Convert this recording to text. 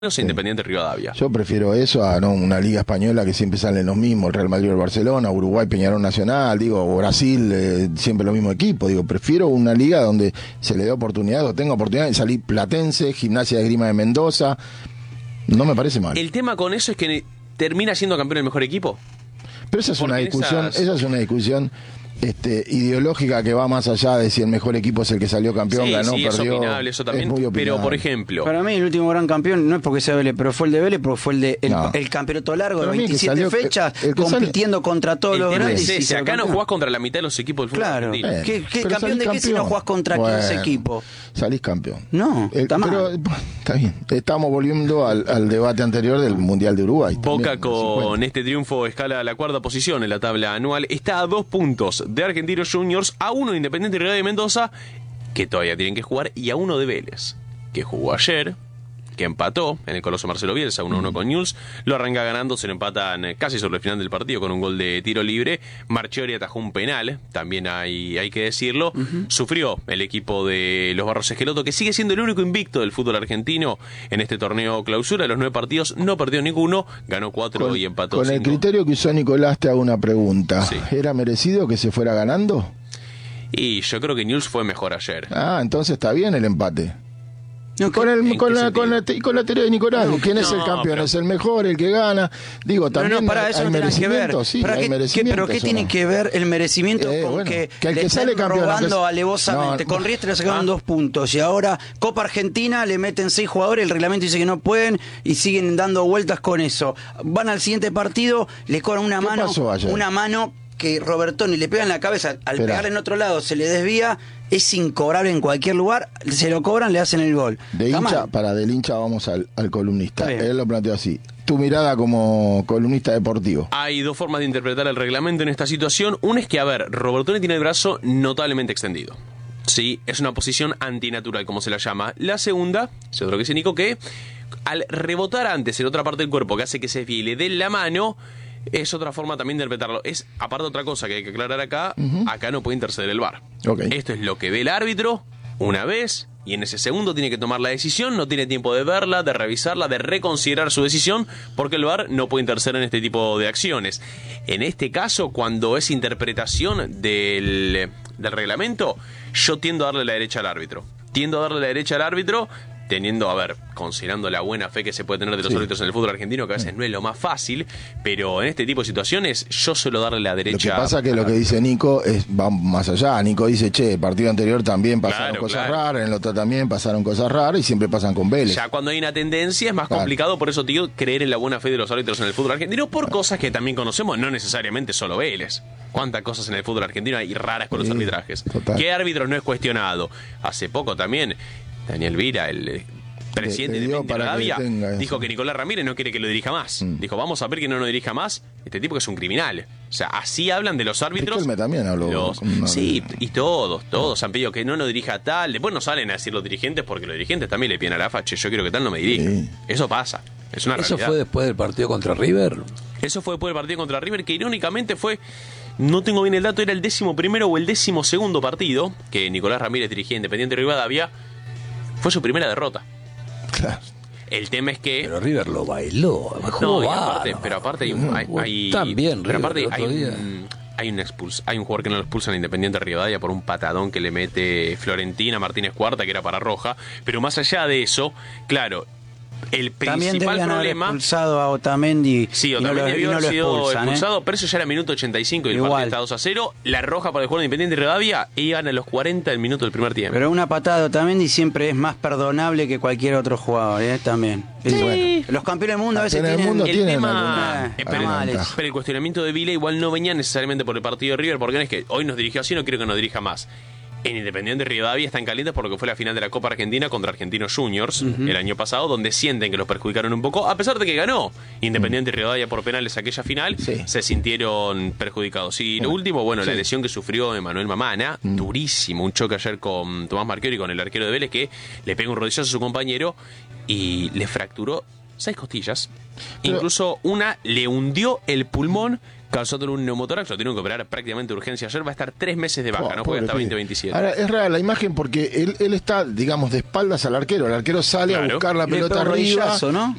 Independiente Rivadavia. Yo prefiero eso a una liga española que siempre salen los mismos, el Real Madrid o el Barcelona, Uruguay, Peñarol Nacional, o Brasil, siempre los mismos equipos. Prefiero una liga donde se le dé oportunidad, o tenga oportunidad de salir Platense, Gimnasia de Esgrima de Mendoza. No me parece mal. El tema con eso es que termina siendo campeón el mejor equipo. Pero esa es una discusión ideológica que va más allá de si el mejor equipo es el que salió campeón, ganó, perdió. Es opinable, eso también. Pero, por ejemplo, para mí el último gran campeón no es porque sea Vélez, pero fue el de Vélez, porque fue el campeonato largo de 27 fechas, compitiendo contra todos los grandes. Acá no jugás contra la mitad de los equipos del fútbol argentino. ¿Qué campeón de qué si no jugás contra 15 equipos? Salís campeón. No, está mal. Pero está bien. Estamos volviendo al debate anterior del Mundial de Uruguay. Boca con este triunfo escala a la cuarta posición en la tabla anual. Está a 2 puntos de Argentinos Juniors, a 1 de Independiente Rivadavia de Mendoza, que todavía tienen que jugar, y a 1 de Vélez, que jugó ayer, que empató en el Coloso Marcelo Bielsa 1-1 con Newell's, lo arranca ganando, se lo empatan casi sobre el final del partido con un gol de tiro libre. Marchiori atajó un penal, también hay que decirlo. Sufrió el equipo de los Barros Esqueloto, que sigue siendo el único invicto del fútbol argentino en este torneo clausura. De los 9 partidos no perdió ninguno, ganó 4 y empató 5. Con el criterio que usó Nicolás, te hago una pregunta. Sí. ¿Era merecido que se fuera ganando? Y yo creo que Newell's fue mejor ayer. Entonces está bien el empate. Con la teoría de Nicolás, ¿quién es el campeón? ¿Es el mejor, el que gana? También para eso hay merecimiento, sí, hay merecimiento. ¿Pero qué tiene que ver el merecimiento con que el que sale campeón robando alevosamente? Con Riestra le sacaron 2 puntos y ahora Copa Argentina le meten 6 jugadores, el reglamento dice que no pueden y siguen dando vueltas con eso. Van al siguiente partido, le cobran una mano que Robertoni le pega en la cabeza, al pegar en otro lado se le desvía, es incobrable en cualquier lugar, se lo cobran, le hacen el gol. Del hincha vamos al columnista. Él lo planteó así. Tu mirada como columnista deportivo. Hay 2 formas de interpretar el reglamento en esta situación. Una es que, Robertoni tiene el brazo notablemente extendido. Sí, es una posición antinatural, como se la llama. La segunda, es otro que dice Nico, que al rebotar antes en otra parte del cuerpo que hace que se desvíe y le dé la mano, es otra forma también de interpretarlo. Es, aparte, otra cosa que hay que aclarar acá, acá no puede interceder el VAR. Esto es lo que ve el árbitro una vez, y en ese segundo tiene que tomar la decisión, no tiene tiempo de verla, de revisarla, de reconsiderar su decisión, porque el VAR no puede interceder en este tipo de acciones. En este caso, cuando es interpretación del reglamento, yo tiendo a darle la derecha al árbitro. Teniendo, considerando la buena fe que se puede tener de los árbitros en el fútbol argentino, que a veces no es lo más fácil, pero en este tipo de situaciones yo suelo darle la derecha. Lo que pasa es que lo que dice Nico va más allá. Nico dice, el partido anterior también pasaron cosas raras, en el otro también pasaron cosas raras y siempre pasan con Vélez. Ya cuando hay una tendencia es más complicado, por eso, tío, creer en la buena fe de los árbitros en el fútbol argentino por cosas que también conocemos, no necesariamente solo Vélez. ¿Cuántas cosas en el fútbol argentino hay raras con los arbitrajes? Total. ¿Qué árbitros no es cuestionado? Hace poco también Daniel Vira, el presidente de Rivadavia, dijo que Nicolás Ramírez no quiere que lo dirija más. Dijo, vamos a ver que no lo dirija más. Este tipo que es un criminal. O sea, así hablan de los árbitros. Riquelme también habló. Sí, y todos han pedido que no lo dirija tal. Después no salen a decir los dirigentes porque los dirigentes también le piden a la facha. Yo quiero que tal no me dirija. Sí. Eso pasa. Es una realidad. ¿Eso fue después del partido contra River? Eso fue después del partido contra River, que irónicamente fue... No tengo bien el dato, era el 11º o el 12º partido que Nicolás Ramírez dirigía Independiente Rivadavia. Fue su primera derrota. Claro. El tema es que... Pero River lo bailó. Pero aparte hay un jugador que no lo expulsa en Independiente Rivadavia por un patadón que le mete Florentina Martínez Cuarta, que era para Roja. Pero más allá de eso, claro, el también principal problema... Haber expulsado a Otamendi. Sí, Otamendi debió haber sido expulsado, pero eso ya era minuto 85 y el partido está 2-0. La roja para el jugador de Independiente Rivadavia y gana a los 40 del minuto del primer tiempo. Pero una patada de Otamendi siempre es más perdonable que cualquier otro jugador, también. Sí. Bueno. Los campeones del mundo a veces tienen... El tema... Pero el cuestionamiento de Vila igual no venía necesariamente por el partido de River, porque no es que hoy nos dirigió así, no quiero que nos dirija más. En Independiente Rivadavia están calientes por lo que fue la final de la Copa Argentina contra Argentinos Juniors el año pasado, donde sienten que los perjudicaron un poco, a pesar de que ganó Independiente Rivadavia por penales aquella final, se sintieron perjudicados. Y lo último, la lesión que sufrió Emanuel Mamana, durísimo, un choque ayer con Tomás Marchiori, con el arquero de Vélez, que le pega un rodillazo a su compañero y le fracturó 6 costillas. Incluso una le hundió el pulmón Causándole un neumotórax, lo tuvieron que operar prácticamente de urgencia ayer, va a estar 3 meses de baja, no juega hasta 2027. Ahora, es rara la imagen porque él está, digamos, de espaldas al arquero. El arquero sale a buscar la pelota arriba, ¿no?